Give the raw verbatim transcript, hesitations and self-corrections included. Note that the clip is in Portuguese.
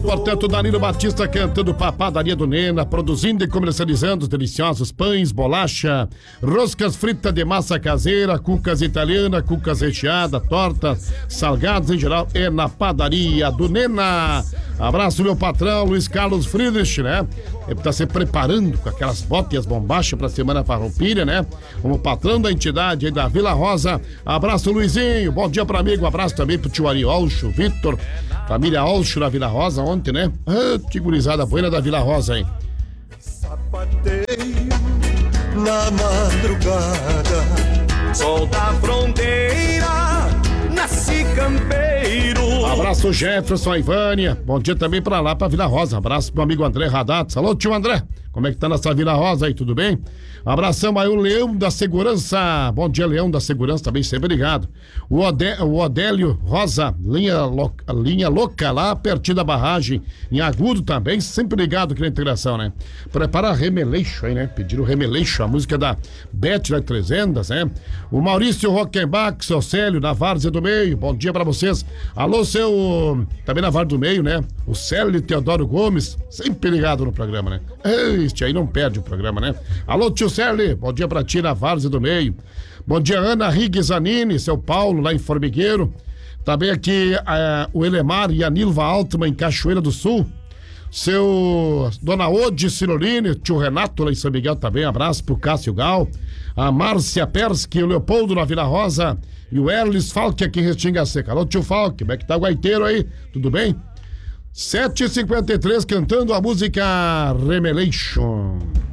Portanto, Danilo Batista cantando Papadaria do Nena, produzindo e comercializando os deliciosos pães, bolacha, roscas fritas de massa caseira, cucas italiana, cucas recheadas, tortas, salgados em geral, é na Padaria do Nena. Abraço, meu patrão, Luiz Carlos Friedrich, né? Ele tá se preparando com aquelas botas e as bombachas pra Semana Farroupilha, né? Como patrão da entidade aí da Vila Rosa. Abraço, Luizinho, bom dia pra amigo, abraço também pro tio Ari Olcho, Vitor, família Olcho na Vila Rosa ontem, né? Ah, que gurizada boa da Vila Rosa, hein? Sapateio na madrugada, sol da fronteira, nasci campeiro. Abraço, Jefferson, Ivânia. Bom dia também pra lá, pra Vila Rosa. Abraço pro amigo André Radato. Alô, tio André. Como é que tá nessa Vila Rosa aí, tudo bem? Abração aí o Leão da Segurança. Bom dia, Leão da Segurança, também sempre ligado. O, Ode, o Odélio Rosa, linha, lo, linha louca lá, pertinho da barragem, em Agudo também, sempre ligado aqui na integração, né? Prepara Remeleixo aí, né? Pediram Remeleixo, a música da Beth lá trezentas, né? O Maurício Rockenbach, seu Célio, na Várzea do Meio, bom dia pra vocês. Alô, seu, também na Várzea do Meio, né? O Célio Teodoro Gomes, sempre ligado no programa, né? Este aí não perde o programa, né? Alô, tio Célio, bom dia pra ti na Várzea do Meio. Bom dia, Ana Riggs Zanini, seu Paulo, lá em Formigueiro. Também aqui uh, o Elemar e a Nilva Altman, em Cachoeira do Sul. Seu Dona Ode Ciroline, tio Renato, lá em São Miguel também, abraço pro Cássio Gal. A Márcia Persky, o Leopoldo na Vila Rosa. E o Erlis Falck aqui em Restinga Seca. Alô, tio Falck, como é que tá o gaiteiro aí? Tudo bem? sete e cinquenta e três, cantando a música Remelation.